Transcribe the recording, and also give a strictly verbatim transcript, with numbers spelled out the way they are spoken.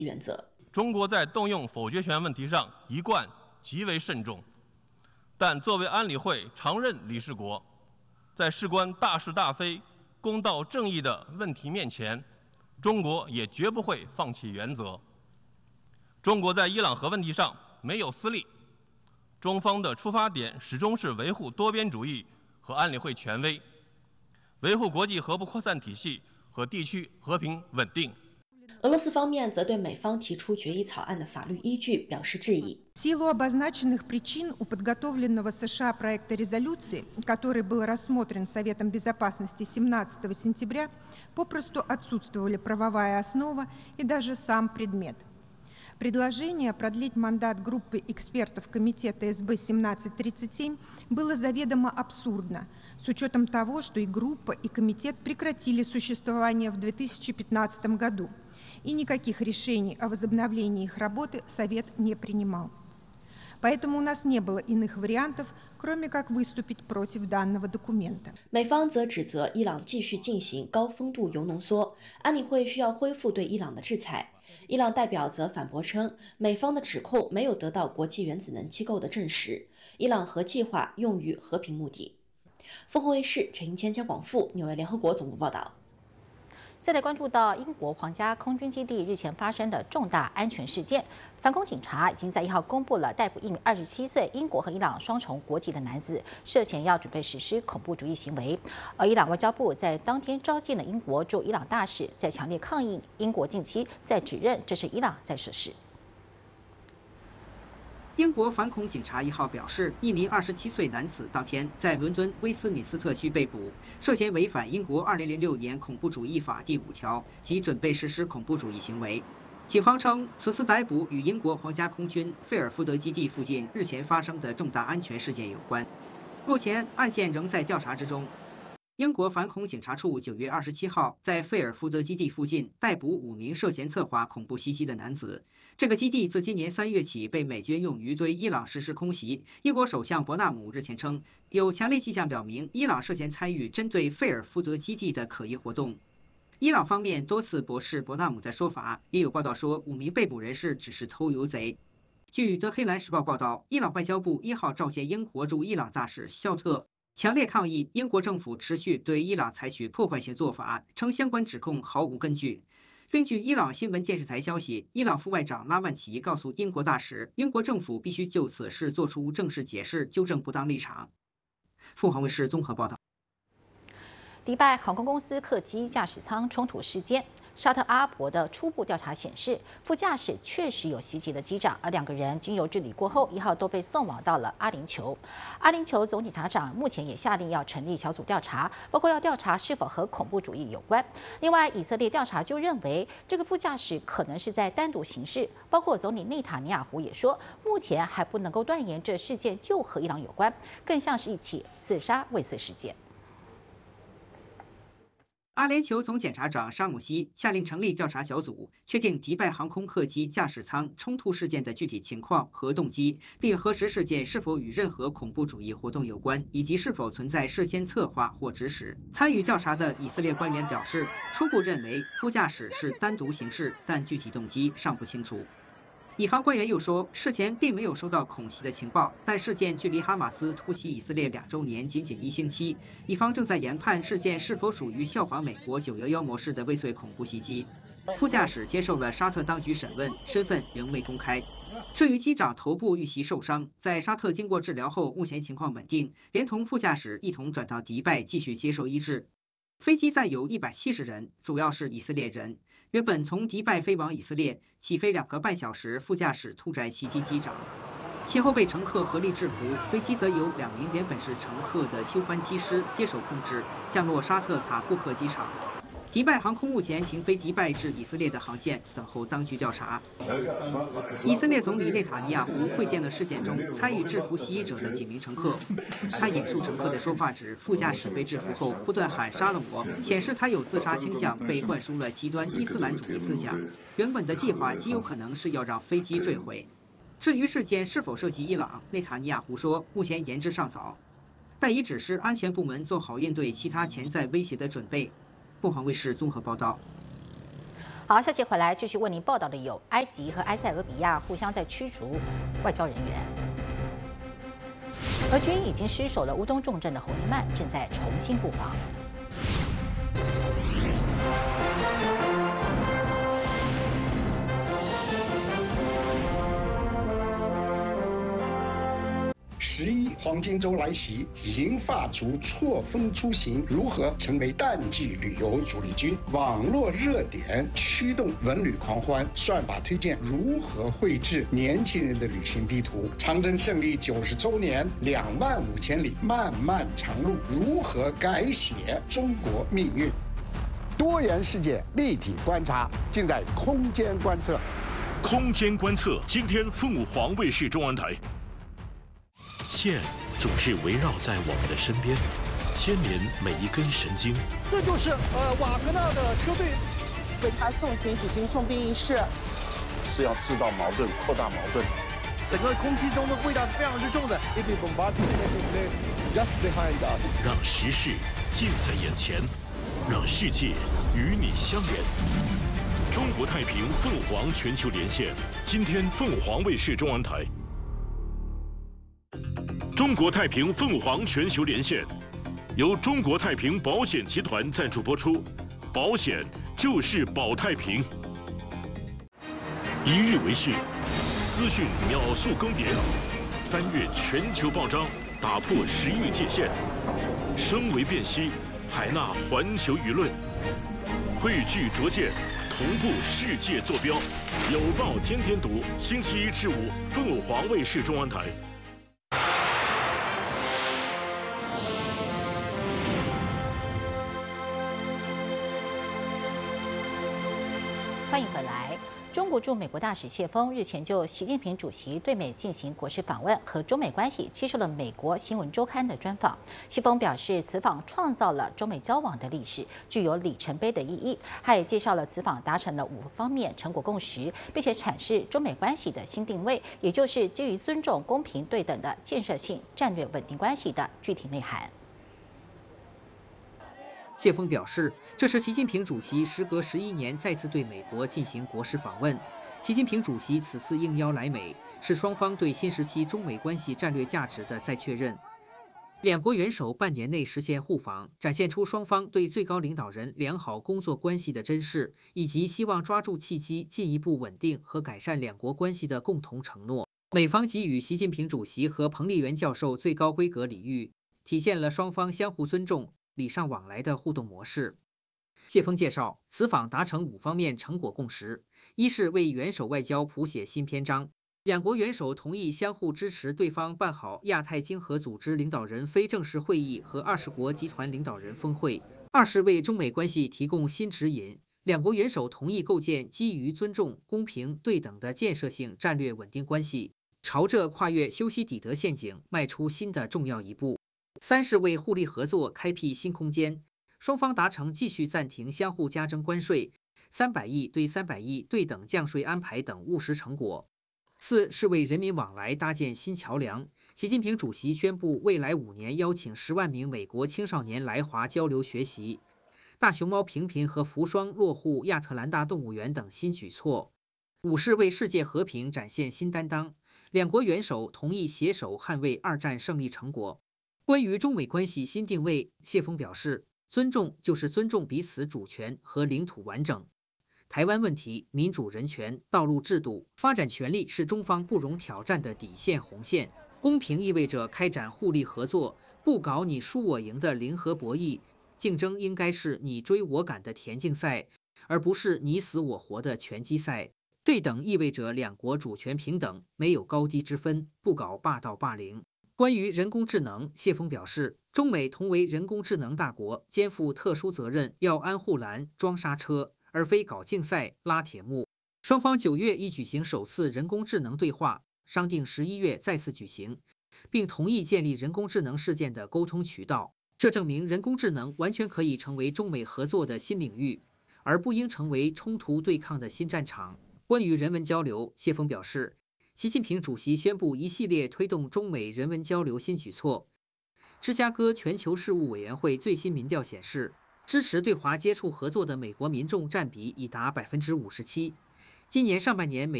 原则。 中国在动用否决权问题上一贯极为慎重，但作为安理会常任理事国，在事关大是大非、公道正义的问题面前，中国也绝不会放弃原则。中国在伊朗核问题上没有私利，中方的出发点始终是维护多边主义和安理会权威，维护国际核不扩散体系和地区和平稳定。 俄罗斯方面则对美方提出决议草案的法律依据表示质疑。 В силу обозначенных причин у подготовленного США проекта резолюции, который был рассмотрен Советом Безопасности семнадцатого сентября, попросту отсутствовали правовая основа и даже сам предмет. Предложение продлить мандат группы экспертов Комитета эс бэ семнадцать тридцать семь было заведомо абсурдно, с учетом того, что и группа, и комитет прекратили существование в две тысячи пятнадцатом году, и никаких решений о возобновлении их работы Совет не принимал. Поэтому у нас не было иных вариантов, кроме как выступить против данного документа. 美方则指责伊朗继续进行高丰度铀浓缩，安理会需要恢复对伊朗的制裁。伊朗代表则反驳称，美方的指控没有得到国际原子能机构的证实，伊朗核计划用于和平目的。凤凰卫视陈英谦、江广富，纽约联合国总部报道。 再来关注到英国皇家空军基地日前发生的重大安全事件，反恐警察已经在一号公布了逮捕一名二十七岁英国和伊朗双重国籍的男子，涉嫌要准备实施恐怖主义行为。而伊朗外交部在当天召见了英国驻伊朗大使，在强烈抗议英国近期在指认这是伊朗在涉事。 英国反恐警察一号表示，一名二十七岁男子当天在伦敦威斯敏斯特区被捕，涉嫌违反英国二零零六年恐怖主义法第五条及准备实施恐怖主义行为。警方称，此次逮捕与英国皇家空军费尔福德基地附近日前发生的重大安全事件有关。目前案件仍在调查之中。英国反恐警察处九月二十七号在费尔福德基地附近逮捕五名涉嫌策划恐怖袭击的男子。这个基地自今年三月起被美军用于对伊朗实施空袭。英国首相伯纳姆日前称，有强烈迹象表明伊朗涉嫌参与针对费尔福德基地的可疑活动。伊朗方面多次驳斥伯纳姆的说法，也有报道说五名被捕人士只是偷油贼。据德黑兰时报报道，伊朗外交部一号召见英国驻伊朗大使肖特，强烈抗议英国政府持续对伊朗采取破坏性做法，称相关指控毫无根据。根据伊朗新闻电视台消息，伊朗副外长拉万齐告诉英国大使，英国政府必须就此事作出正式解释，纠正不当立场。凤凰卫视综合报道。 迪拜航空公司客机驾驶舱冲突事件，沙特阿拉伯的初步调查显示，副驾驶确实有袭击的机长，而两个人经由治理过后，一号都被送往到了阿联酋。阿联酋总检察长目前也下令要成立小组调查，包括要调查是否和恐怖主义有关。另外，以色列调查就认为，这个副驾驶可能是在单独行事，包括总理内塔尼亚胡也说，目前还不能够断言这事件就和伊朗有关，更像是一起自杀未遂事件。 阿联酋总检察长沙姆西下令成立调查小组，确定迪拜航空客机驾驶舱冲突事件的具体情况和动机，并核实事件是否与任何恐怖主义活动有关，以及是否存在事先策划或指使。参与调查的以色列官员表示，初步认为副驾驶是单独行事，但具体动机尚不清楚。以方官员又说，事前并没有收到恐袭的情报，但事件距离哈马斯突袭以色列两周年仅仅一星期，以方正在研判事件是否属于效仿美国九一一模式的未遂恐怖袭击。副驾驶接受了沙特当局审问，身份仍未公开。至于机长头部遇袭受伤，在沙特经过治疗后，目前情况稳定，连同副驾驶一同转到迪拜继续接受医治。飞机载有一百七十人，主要是以色列人。原本从迪拜飞往以色列，起飞两个半小时，副驾驶突然袭击机长，其后被乘客合力制服。飞机则由两名原本是乘客的休班机师接手控制，降落沙特塔布克机场。迪拜航空目前停飞迪拜至以色列的航线，等候当局调查。以色列总理内塔尼亚胡会见了事件中参与制服袭击者的几名乘客。他引述乘客的说法指，副驾驶被制服后不断喊杀了我，显示他有自杀倾向，被灌输了极端伊斯兰主义思想。原本的计划极有可能是要让飞机坠毁。至于事件是否涉及伊朗，内塔尼亚胡说，目前言之尚早，但已指示安全部门做好应对其他潜在威胁的准备。凤凰卫视综合报道。 好，下期回来继续为您报道的有埃及和埃塞俄比亚互相在驱逐外交人员。俄军已经失守了乌东重镇的侯尼曼，正在重新布防。 十一黄金周来袭，银发族错峰出行，如何成为淡季旅游主力军？网络热点驱动文旅狂欢，算法推荐如何绘制年轻人的旅行地图？长征胜利九十周年，两万五千里漫漫长路，如何改写中国命运？多元世界立体观察，尽在空间观测。 空间观测，今天凤凰卫视中文台。线总是围绕在我们的身边，牵连每一根神经。 这就是呃瓦格纳的车队为他送行举行送殡仪式， 是要制造矛盾、扩大矛盾。 整个空气中的味道是非常之重的。Just behind us， 让时事近在眼前，让世界与你相连。中国太平凤凰全球连线，今天凤凰卫视中文台。中国太平凤凰全球连线，由中国太平保险集团赞助播出，保险就是保太平。一日为市，资讯秒速更迭，翻越全球报章，打破时域界限，声为辨析，海纳环球舆论，汇聚拙见，同步世界坐标。有报天天读，星期一至五，凤凰卫视中文台。 欢迎回来。中国驻美国大使谢峰日前就习近平主席对美进行国事访问和中美关系接受了美国新闻周刊的专访。谢峰表示，此访创造了中美交往的历史，具有里程碑的意义。他也介绍了此访达成了五方面成果共识，并且阐释中美关系的新定位，也就是基于尊重、公平、对等的建设性战略稳定关系的具体内涵。 谢峰表示，这是习近平主席时隔十一年再次对美国进行国事访问。习近平主席此次应邀来美，是双方对新时期中美关系战略价值的再确认。两国元首半年内实现互访，展现出双方对最高领导人良好工作关系的珍视，以及希望抓住契机进一步稳定和改善两国关系的共同承诺。美方给予习近平主席和彭丽媛教授最高规格礼遇，体现了双方相互尊重、礼尚往来的互动模式。谢峰介绍，此访达成五方面成果共识：一是为元首外交谱写新篇章，两国元首同意相互支持对方办好亚太经合组织领导人非正式会议和二十国集团领导人峰会；二是为中美关系提供新指引，两国元首同意构建基于尊重、公平、对等的建设性战略稳定关系，朝着跨越修昔底德陷阱迈出新的重要一步；三是为互利合作开辟新空间，双方达成继续暂停相互加征关税、三百亿对三百亿对等降税安排等务实成果；四是为人民往来搭建新桥梁。习近平主席宣布，未来五年邀请十万名美国青少年来华交流学习，大熊猫平平和福双落户亚特兰大动物园等新举措。五是为世界和平展现新担当，两国元首同意携手捍卫二战胜利成果。关于中美关系新定位，谢峰表示，尊重就是尊重彼此主权和领土完整。台湾问题、民主人权、道路制度、发展权利是中方不容挑战的底线红线。公平意味着开展互利合作，不搞你输我赢的零和博弈。竞争应该是你追我赶的田径赛，而不是你死我活的拳击赛。对等意味着两国主权平等，没有高低之分，不搞霸道霸凌。关于人工智能，谢峰表示，中美同为人工智能大国，肩负特殊责任，要安护栏、装刹车，而非搞竞赛、拉铁幕。双方九月已举行首次人工智能对话，商定十一月再次举行，并同意建立人工智能事件的沟通渠道。这证明人工智能完全可以成为中美合作的新领域，而不应成为冲突对抗的新战场。关于人文交流，谢峰表示，习近平主席宣布一系列推动中美人文交流新举措。芝加哥全球事务委员会最新民调显示， 支持对华接触合作的美国民众占比已达百分之五十七。今年上半年美